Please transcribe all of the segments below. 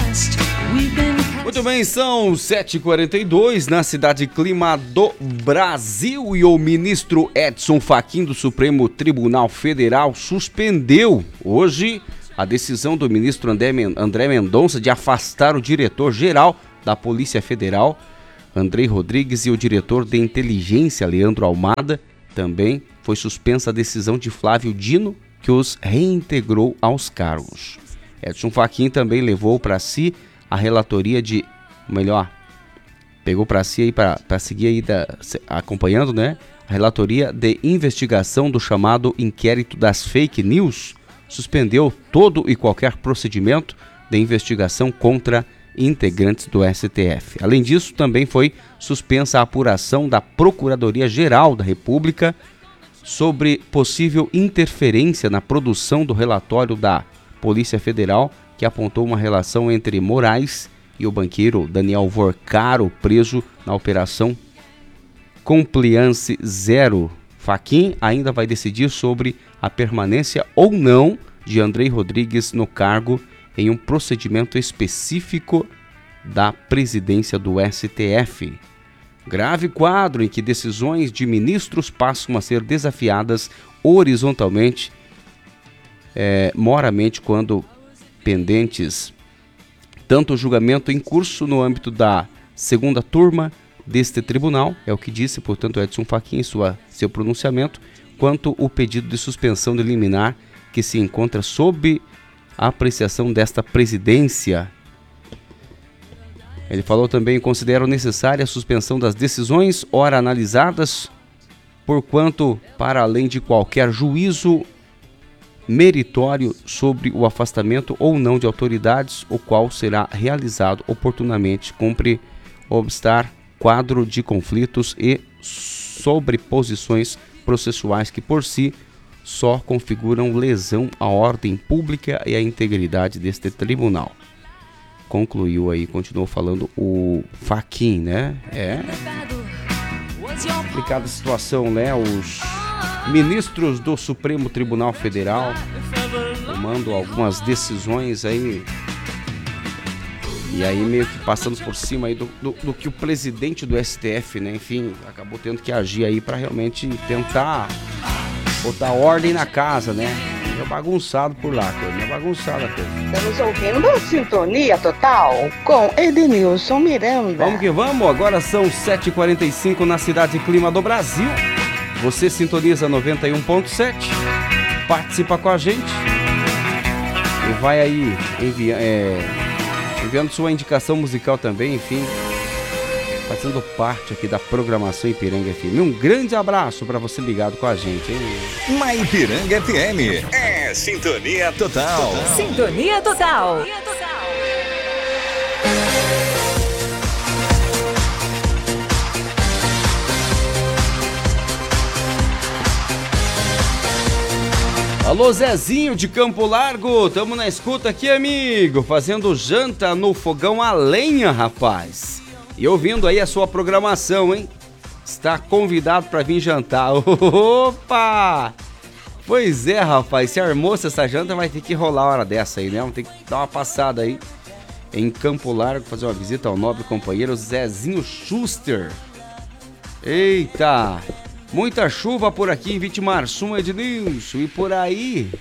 Muito bem, são 7h42 na cidade Clima do Brasil e o ministro Edson Fachin do Supremo Tribunal Federal suspendeu hoje a decisão do ministro André Mendonça de afastar o diretor-geral da Polícia Federal, Andrei Rodrigues, e o diretor de inteligência, Leandro Almada. Também foi suspensa a decisão de Flávio Dino, que os reintegrou aos cargos. Edson Fachin também levou para si a relatoria pegou para si aí para seguir aí acompanhando, né? A relatoria de investigação do chamado inquérito das fake news, suspendeu todo e qualquer procedimento de investigação contra integrantes do STF. Além disso, também foi suspensa a apuração da Procuradoria-Geral da República sobre possível interferência na produção do relatório da Polícia Federal, que apontou uma relação entre Moraes e o banqueiro Daniel Vorcaro, preso na Operação Compliance Zero. Fachin ainda vai decidir sobre a permanência ou não de Andrei Rodrigues no cargo em um procedimento específico da presidência do STF. Grave quadro em que decisões de ministros passam a ser desafiadas horizontalmente, moramente, quando pendentes. Tanto o julgamento em curso no âmbito da segunda turma deste tribunal, é o que disse, portanto, Edson Fachin em seu pronunciamento, quanto o pedido de suspensão de liminar que se encontra sob a apreciação desta presidência. Ele falou também: considero necessária a suspensão das decisões ora analisadas, porquanto, para além de qualquer juízo meritório sobre o afastamento ou não de autoridades, o qual será realizado oportunamente, cumpre obstar quadro de conflitos e sobreposições processuais que por si só configuram lesão à ordem pública e à integridade deste tribunal. Concluiu aí, continuou falando o Fachin, né? É complicada a situação, né? Os ministros do Supremo Tribunal Federal tomando algumas decisões aí, e aí meio que passando por cima aí do que o presidente do STF, né, enfim, acabou tendo que agir aí para realmente tentar botar ordem na casa, né? É bagunçado por lá, coisa, é bagunçada a coisa. Estamos ouvindo Sintonia Total com Edenilson Miranda. Vamos que vamos, agora são 7h45 na cidade Clima do Brasil. Você sintoniza 91.7, participa com a gente e vai aí enviando sua indicação musical também, enfim, fazendo parte aqui da programação Ipiranga FM. Um grande abraço para você ligado com a gente, hein? Na Ipiranga FM é Sintonia Total. Sintonia Total. Alô, Zezinho de Campo Largo, tamo na escuta aqui, amigo, fazendo janta no fogão a lenha, rapaz. E ouvindo aí a sua programação, hein? Está convidado para vir jantar. Opa! Pois é, rapaz, se armou essa janta, vai ter que rolar a hora dessa aí, né? Vamos ter que dar uma passada aí em Campo Largo, fazer uma visita ao nobre companheiro Zezinho Schuster. Eita! Muita chuva por aqui em Vitimarsum, Ednilson, e por aí.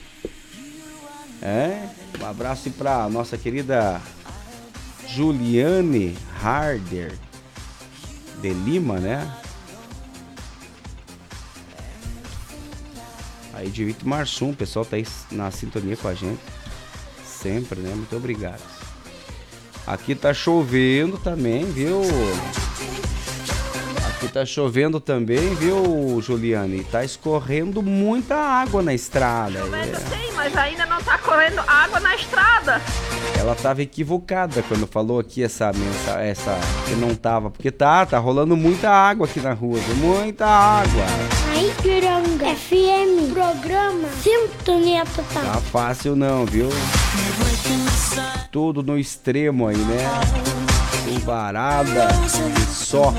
Um abraço para nossa querida Juliane Harder de Lima, né? Aí de Vitimarsum, o pessoal tá aí na sintonia com a gente. Sempre, né? Muito obrigado. Aqui tá chovendo também, viu? Aqui tá chovendo também, viu, Juliane? Tá escorrendo muita água na estrada. Chovendo sim, mas ainda não tá correndo água na estrada. Ela tava equivocada quando falou aqui essa que não tava, porque tá rolando muita água aqui na rua, viu? Muita água. Aí, Ipiranga FM, programa Sintonia Total. Tá fácil não, viu? Tudo no extremo aí, né? Chuvarada e só.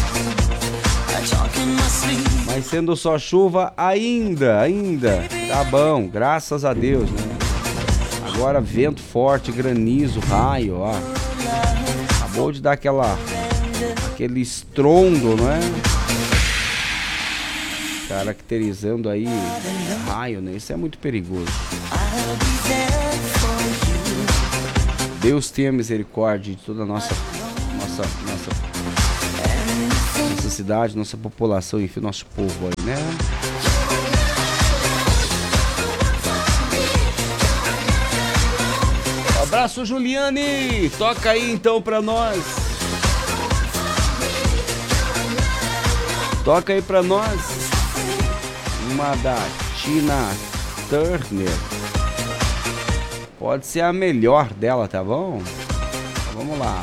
Mas sendo só chuva, ainda, tá bom, graças a Deus, né? Agora vento forte, granizo, raio, ó. Acabou de dar aquele estrondo, não é? Caracterizando aí raio, né? Isso é muito perigoso. Deus tenha misericórdia de toda a nossa cidade, nossa população, enfim, nosso povo aí, né? Abraço, Juliane! Toca aí então pra nós. Toca aí pra nós. Uma da Tina Turner. Pode ser a melhor dela, tá bom? Então, vamos lá.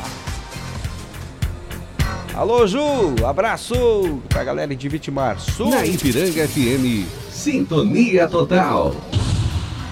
Alô, Ju! Abraço pra galera de Vitimar Sul. Na Ipiranga FM, Sintonia Total.